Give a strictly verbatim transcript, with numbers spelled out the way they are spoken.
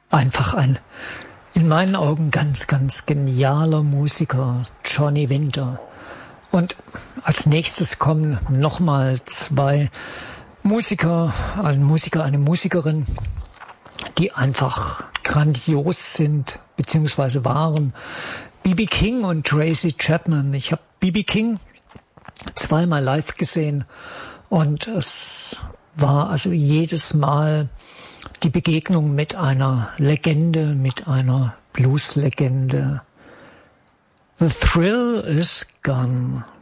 Einfach ein, in meinen Augen, ganz, ganz genialer Musiker, Johnny Winter. Und als nächstes kommen nochmal zwei Musiker, ein Musiker, eine Musikerin, die einfach grandios sind, beziehungsweise waren. B B King und Tracy Chapman. Ich habe B B King zweimal live gesehen und es war also jedes Mal die Begegnung mit einer Legende, mit einer Blues-Legende. The thrill is gone.